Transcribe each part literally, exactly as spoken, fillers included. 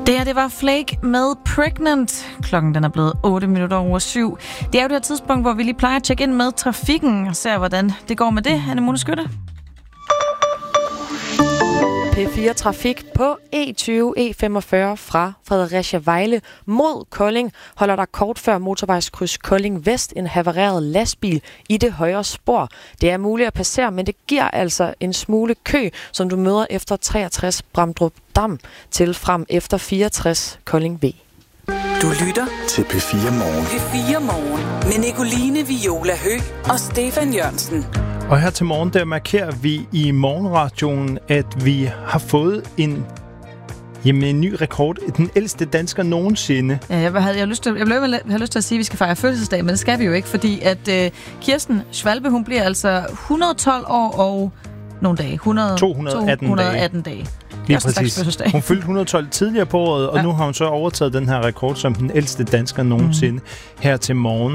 Det her, det var Flake med Pregnant. Klokken den er blevet otte minutter over syv. Det er jo det her tidspunkt, hvor vi lige plejer at tjekke ind med trafikken og se, hvordan det går med det. Anne-Mone Skytte. P fire Trafik på E tyve E femogfyrre fra Fredericia Vejle mod Kolding holder der kort før motorvejskryds Kolding Vest en havareret lastbil i det højre spor. Det er muligt at passere, men det giver altså en smule kø, som du møder efter treogtres Bramdrup Dam til frem efter fireogtres Kolding V. Du lytter til P fire Morgen. P fire Morgen med Nicoline Viola Høgh og Stefan Jørgensen. Og her til morgen, der markerer vi i morgenradioen, at vi har fået en, jamen, en ny rekord. Den ældste dansker nogensinde. Ja, jeg havde, jeg havde lyst til, jeg blev, jeg havde lyst til at sige, at vi skal fejre fødselsdag, men det skal vi jo ikke, fordi at øh, Kirsten Schwalbe, hun bliver altså et hundrede og tolv år og nogle dage. hundrede, to hundrede og atten, to hundrede og atten dage. dage. Lige præcis. Hun fyldte et hundrede og tolv tidligere på året, og ja. Nu har hun så overtaget den her rekord som den ældste dansker nogensinde mm. her til morgen.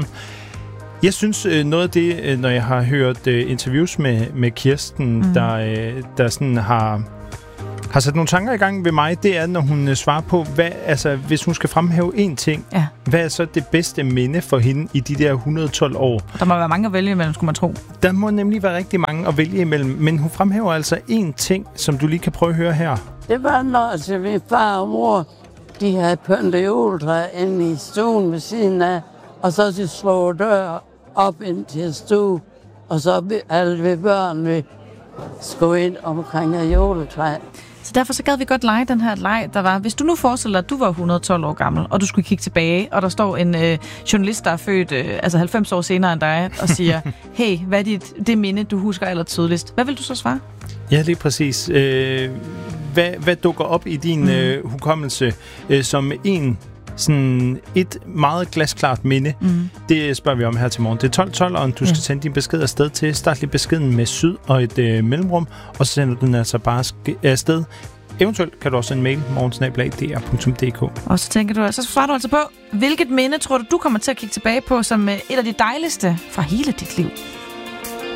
Jeg synes, noget af det, når jeg har hørt interviews med, med Kirsten, mm. der, der sådan har, har sat nogle tanker i gang ved mig, det er, når hun svarer på, hvad, altså, hvis hun skal fremhæve én ting, ja. Hvad er så det bedste minde for hende i de der et hundrede og tolv år? Der må være mange at vælge imellem, skulle man tro. Der må nemlig være rigtig mange at vælge imellem, men hun fremhæver altså én ting, som du lige kan prøve at høre her. Det var, når altså, min far og mor, de havde pyntet juletræ inde i stuen ved siden af, og så de slå dør op ind til stue, og så alle vi børn vi skulle ind omkring juletræ. Så derfor så gad vi godt lege den her leg, der var, hvis du nu forestiller dig, at du var et hundrede og tolv år gammel, og du skulle kigge tilbage, og der står en øh, journalist, der er født øh, altså halvfems år senere end dig, og siger, hey, hvad er dit, det minde, du husker aller tydeligst? Hvad vil du så svare? Ja, lige præcis. Øh, hvad, hvad dukker op i din mm. øh, hukommelse øh, som en sådan et meget glasklart minde? Mm. Det spørger vi om her til morgen. Det er tolv tolv, og du skal ja. sende din besked afsted til. Start lige beskeden med syd og et øh, mellemrum, og så sender du den altså bare afsted. Eventuelt kan du også en mail morgensnabel-a d r punktum d k. Og så tænker du, så svarer du altså på, hvilket minde tror du, du kommer til at kigge tilbage på som et af de dejligste fra hele dit liv?